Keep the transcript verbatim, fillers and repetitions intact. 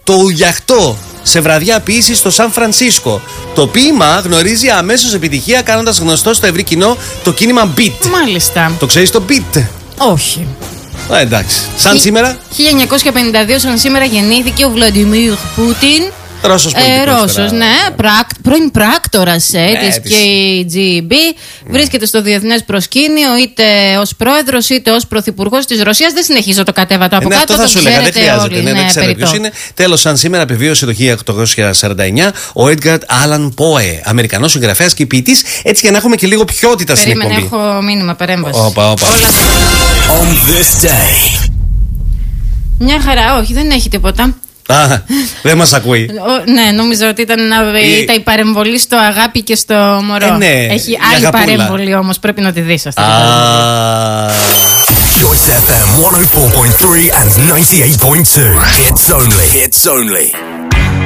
το Ουγιαχτό σε βραδιά ποίησης στο Σαν Φρανσίσκο. Το ποίημα γνωρίζει αμέσως επιτυχία, κάνοντας γνωστό στο ευρύ κοινό το κίνημα beat. Μάλιστα. Το ξέρεις το beat? Όχι. Α, εντάξει. Σαν Χι... σήμερα. χίλια εννιακόσια πενήντα δύο, σαν σήμερα, γεννήθηκε ο Βλαντιμίρ Πούτιν. Ρώσος πολιτικός. Ε, Ρώσος, ναι. Πράκ, πρώην πράκτορας ε, ναι, της κέι τζι μπι. Ναι. Βρίσκεται στο διεθνές προσκήνιο είτε ως πρόεδρος είτε ως πρωθυπουργός της Ρωσίας. Δεν συνεχίζω το κατέβατο από ε, ναι, κάτω. Αυτό θα σου έλεγα. Δεν χρειάζεται. Όλοι, ναι, ναι, δεν ξέρω ποιος είναι. Τέλος, σαν σήμερα επιβίωσε το χίλια οκτακόσια σαράντα εννιά ο Έντγκαρ Άλαν Πόε, Αμερικανός συγγραφέας και ποιητής. Έτσι για να έχουμε και λίγο ποιότητα στην εκπομπή. Περίμενε, έχω μήνυμα παρέμβαση. Όπα, όπα. On this day. Μια χαρά, όχι, δεν έχει τίποτα. Α, δεν μας ακούει. Ο, ναι, νόμιζα ότι ήταν, η... ήταν η παρεμβολή στο αγάπη και στο μωρό. Ε, ναι, έχει άλλη παρεμβολή όμως, πρέπει να τη δεις αυτή. Ah. Choice εφ εμ εκατό τέσσερα κόμμα τρία and ninety-eight point two. Hits only. Hits only.